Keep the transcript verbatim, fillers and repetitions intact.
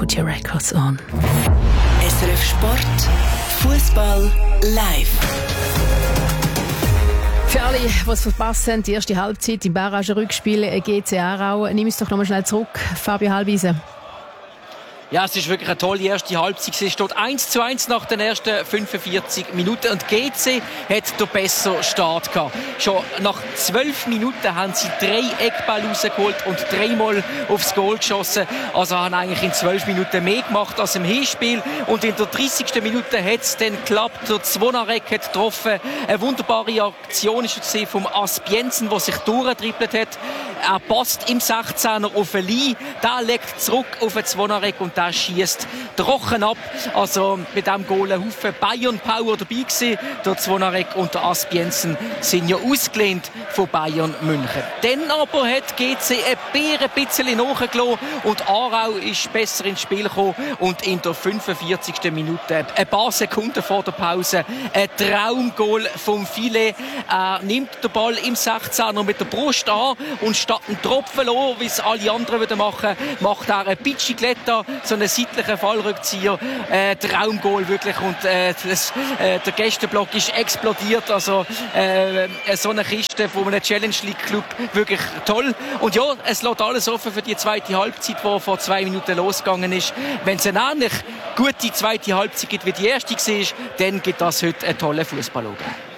Media Records on. S R F Sport, Fußball live. Für alle, die es verpasst haben, die erste Halbzeit im Barrage-Rückspiel G C Aarau. Nimm uns doch noch mal schnell zurück, Fabio Halbwiese. Ja, es ist wirklich eine tolle erste Halbzeit. Es steht eins zu eins nach den ersten fünfundvierzig Minuten und G C hat den besseren Start gehabt. Schon nach zwölf Minuten haben sie drei Eckbälle rausgeholt und dreimal aufs Goal geschossen. Also haben eigentlich in zwölf Minuten mehr gemacht als im Hinspiel. Und in der dreißigsten Minute hat es dann geklappt. Der Zvonarek hat getroffen. Eine wunderbare Aktion ist gesehen vom Aspiensen, der sich durchgedribbelt hat. Er passt im sechzehner auf den Lee. Der legt zurück auf den Zvonarek und der schießt trocken ab. Also mit diesem Goal ein Haufen Bayern-Power dabei gewesen. Der Zvonarek und der Aspiensen sind ja ausgelehnt von Bayern München. Dann aber hat G C ein bisschen nachgelassen und Aarau ist besser ins Spiel gekommen und in der fünfundvierzigsten Minute, ein paar Sekunden vor der Pause, ein Traumgoal vom Filet. Er nimmt den Ball im sechzehner mit der Brust an und statt einen Tropfen lassen, wie es alle anderen würden machen, macht er eine Bicicletta, so einen seitlichen Fallrückzieher. Äh, Traumgoal wirklich und äh, das, äh, der Gästeblock ist explodiert. Also äh, so eine Kiste von einem Challenge League Club, wirklich toll. Und ja, es lässt alles offen für die zweite Halbzeit, die vor zwei Minuten losgegangen ist. Wenn es eine ähnlich gute zweite Halbzeit gibt, wie die erste war, dann gibt das heute einen tollen Fußball.